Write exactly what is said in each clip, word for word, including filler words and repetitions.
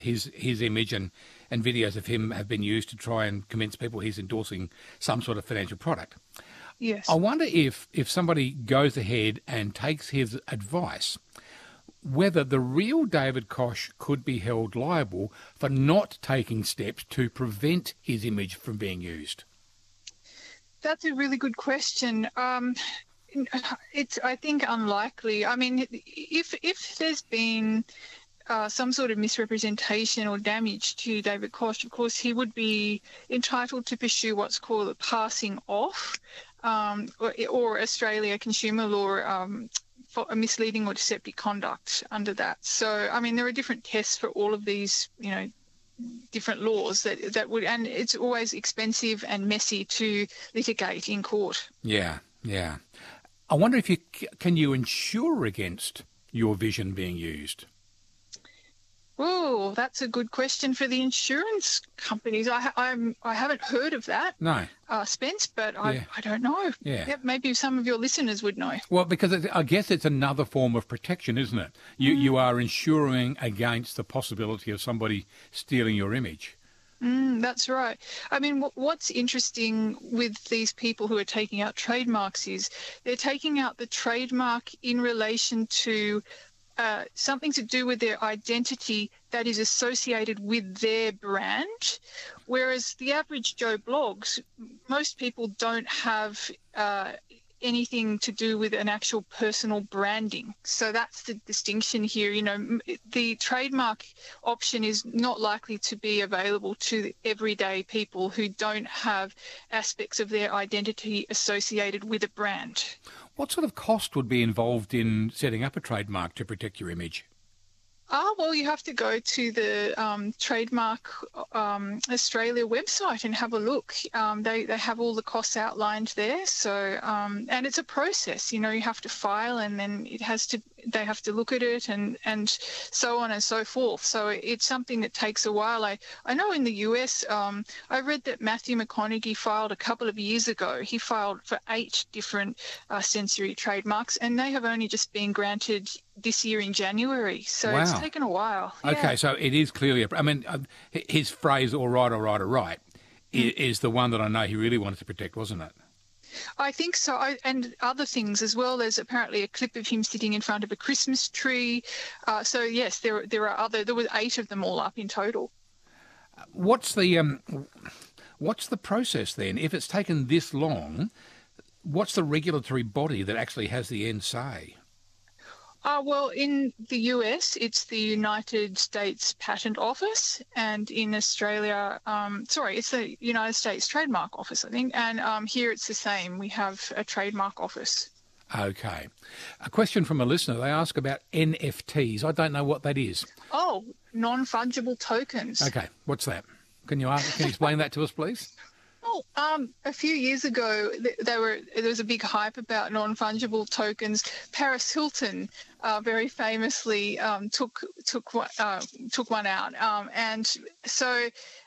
his his image and, and videos of him have been used to try and convince people he's endorsing some sort of financial product. Yes. I wonder if, if somebody goes ahead and takes his advice, whether the real David Koch could be held liable for not taking steps to prevent his image from being used. That's a really good question. Um, it's, I think, unlikely. I mean, if if there's been uh, some sort of misrepresentation or damage to David Koch, of course, he would be entitled to pursue what's called a passing off, um, or, or Australia consumer law um, for a misleading or deceptive conduct under that. So, I mean, there are different tests for all of these, you know, different laws that that would, and it's always expensive and messy to litigate in court. Yeah, yeah. I wonder if you can you insure against your vision being used? Oh, that's a good question for the insurance companies. I I'm, I haven't heard of that. No, uh, Spence, but I yeah. I don't know. Yeah, yep, maybe some of your listeners would know. Well, because it, I guess it's another form of protection, isn't it? You mm. you are insuring against the possibility of somebody stealing your image. Mm, that's right. I mean, w- what's interesting with these people who are taking out trademarks is they're taking out the trademark in relation to uh, something to do with their identity that is associated with their brand, whereas the average Joe Blogs, most people don't have uh, anything to do with an actual personal branding. So that's the distinction here. You know, the trademark option is not likely to be available to everyday people who don't have aspects of their identity associated with a brand. What sort of cost would be involved in setting up a trademark to protect your image? Ah, well, you have to go to the um, Trademark um, Australia website and have a look. Um, they they have all the costs outlined there. So um, and it's a process. You know, you have to file, and then it has to. They have to look at it, and, and so on and so forth. So it's something that takes a while. I I know in the U S, um, I read that Matthew McConaughey filed a couple of years ago. He filed for eight different uh, sensory trademarks, and they have only just been granted this year in January. So wow. It's taken a while. Okay, yeah. So it is clearly, a, I mean, uh, his phrase, all right, all right, all right, mm. is the one that I know he really wanted to protect, wasn't it? I think so, I, and other things as well. There's apparently a clip of him sitting in front of a Christmas tree. Uh, so, yes, there there are other, there were eight of them all up in total. What's the, um, what's the process then? If it's taken this long, what's the regulatory body that actually has the end say? Uh, well, in the U S, it's the United States Patent Office, and in Australia, um, sorry, it's the United States Trademark Office, I think, and um, here it's the same. We have a trademark office. Okay. A question from a listener. They ask about N F Ts. I don't know what that is. Oh, non-fungible tokens. Okay. What's that? Can you ask, can you explain that to us, please? Well, um, a few years ago, they were, there was a big hype about non-fungible tokens. Paris Hilton uh, very famously um, took took uh, took one out, um, and so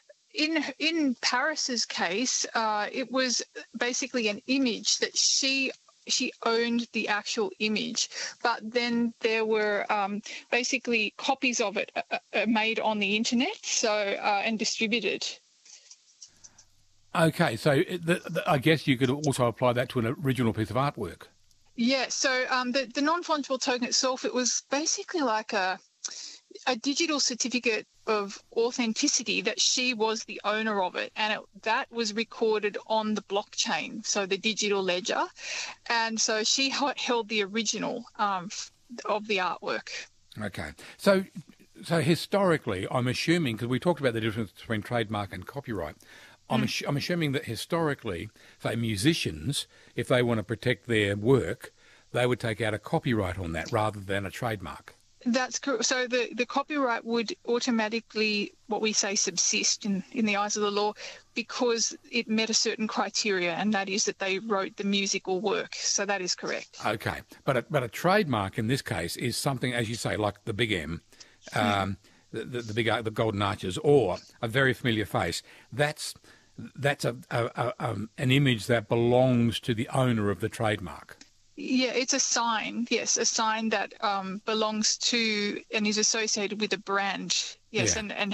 in in Paris's case, uh, it was basically an image that she. She owned the actual image, but then there were um, basically copies of it uh, uh, made on the internet, so uh, and distributed. Okay, so the, the, I guess you could also apply that to an original piece of artwork. Yeah, so um, the, the non-fungible token itself, it was basically like a a digital certificate of authenticity that she was the owner of it, and it, that was recorded on the blockchain, so the digital ledger, and so she held the original um, of the artwork. Okay, so so historically, I'm assuming, because we talked about the difference between trademark and copyright, I'm, mm. ass- I'm assuming that historically, say musicians, if they want to protect their work, they would take out a copyright on that rather than a trademark. That's correct. So the, the copyright would automatically, what we say, subsist in, in the eyes of the law because it met a certain criteria, and that is that they wrote the musical work. So that is correct. Okay. But a, but a trademark in this case is something, as you say, like the Big M, um, the, the, the big the golden arches, or a very familiar face. That's that's a, a, a um, an image that belongs to the owner of the trademark. Yeah, it's a sign. Yes, a sign that um, belongs to and is associated with a brand. Yes, Yeah. and, and